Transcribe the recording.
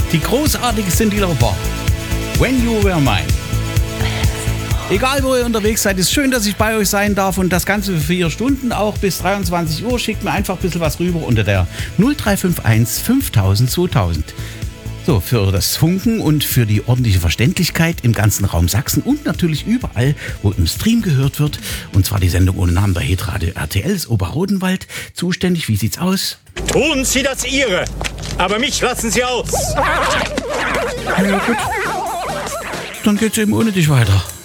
Die großartige Cyndi Lauper. When You Were Mine. Egal, wo ihr unterwegs seid, ist schön, dass ich bei euch sein darf und das Ganze für 4 Stunden, auch bis 23 Uhr. Schickt mir einfach ein bisschen was rüber unter der 0351 5000 2000. So, für das Funken und für die ordentliche Verständlichkeit im ganzen Raum Sachsen und natürlich überall, wo im Stream gehört wird. Und zwar die Sendung ohne Namen bei Hitradio RTL ist Oberrodenwald zuständig. Wie sieht's aus? Tun Sie das Ihre, aber mich lassen Sie aus. Ja, gut. Dann geht's eben ohne dich weiter.